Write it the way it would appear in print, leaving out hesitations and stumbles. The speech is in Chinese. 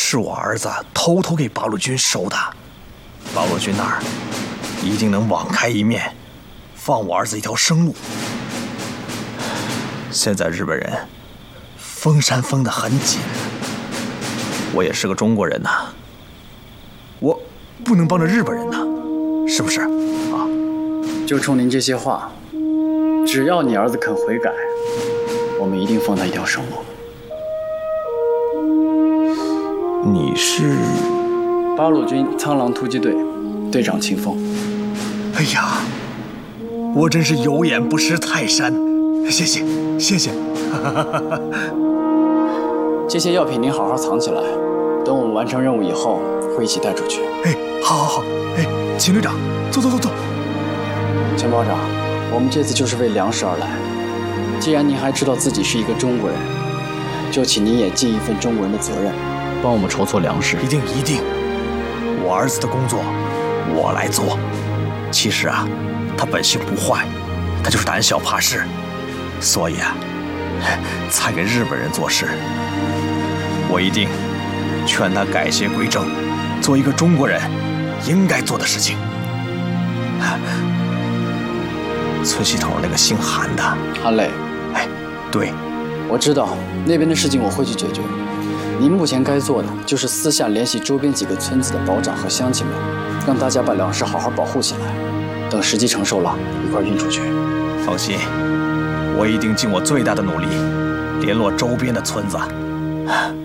是我儿子偷偷给八路军收的，八路军那儿一定能网开一面，放我儿子一条生路。现在日本人封山封得很紧，我也是个中国人呐，我不能帮着日本人呐，是不是啊？ 就冲您这些话，只要你儿子肯悔改，我们一定放他一条生路。 你是八路军苍狼突击队队长秦风。 哎呀，我真是有眼不识泰山，谢谢谢谢。 这些药品您好好藏起来，等我们完成任务以后会一起带出去。 哎，好，哎，秦队长，坐。 秦保长，我们这次就是为粮食而来。既然您还知道自己是一个中国人，就请您也尽一份中国人的责任，帮我们筹措粮食。 一定，我儿子的工作我来做。其实啊，他本性不坏，他就是胆小怕事，所以啊，才给日本人做事。我一定劝他改邪归正，做一个中国人应该做的事情。村西头那个姓韩的， 韩磊， 哎，对， 我知道那边的事情我会去解决。您目前该做的就是私下联系周边几个村子的保长和乡亲们，让大家把粮食好好保护起来，等时机成熟了，一块运出去。 放心，我一定尽我最大的努力，联络周边的村子。